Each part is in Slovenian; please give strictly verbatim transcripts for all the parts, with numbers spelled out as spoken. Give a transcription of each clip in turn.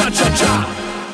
ča-ča-ča.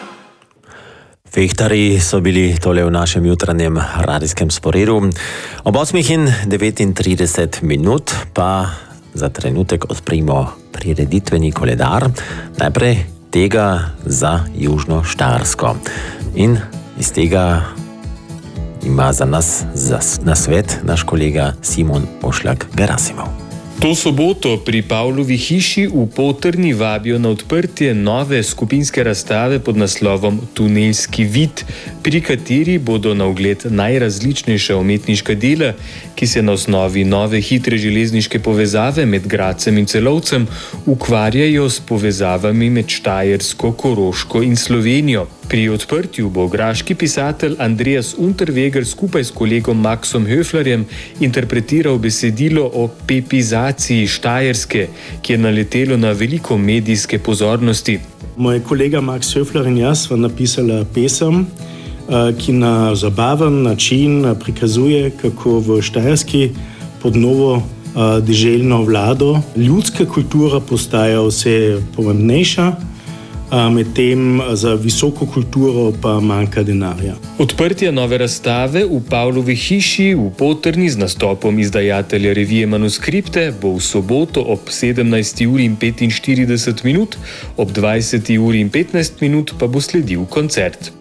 Fehtari so bili tole v našem jutranjem radijskem sporedu. Ob osmih in devetintrideset minut pa za trenutek odprimo prireditveni koledar. Najprej tega za Južno Štajersko. In iz tega ima za nas na svet naš kolega Simon Ošljak-Gerasimov. To soboto pri Pavlovi hiši v Potrni vabijo na odprtje nove skupinske razstave pod naslovom Tunelski vid, pri kateri bodo na ogled najrazličnejša umetniška dela, ki se na osnovi nove hitre železniške povezave med Gradcem in Celovcem ukvarjajo s povezavami med Štajersko, Koroško in Slovenijo. Pri odprtju bo graški pisatelj Andreas Unterweger skupaj s kolegom Maxom Höflerjem interpretiral besedilo o pepizaciji Štajerske, ki je naletelo na veliko medijske pozornosti. Moj kolega Max Höfler in jaz sva napisala pesem, ki na zabaven način prikazuje, kako v Štajerski pod novo deželno vlado ljudska kultura postaja vse pomembnejša, medtem za visoko kulturo pa manjka denarja. Odprtje nove razstave v Pavlovi hiši v Potrni z nastopom izdajatelja revije Manuskripte bo v soboto ob sedemnajsti uri in petinštirideset minut, ob dvajseti uri in petnajst minut pa bo sledil koncert.